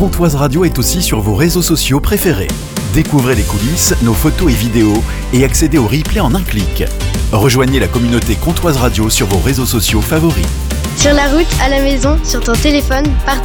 Comtoise Radio est aussi sur vos réseaux sociaux préférés. Découvrez les coulisses, nos photos et vidéos et accédez au replay en un clic. Rejoignez la communauté Comtoise Radio sur vos réseaux sociaux favoris. Sur la route, à la maison, sur ton téléphone, partout.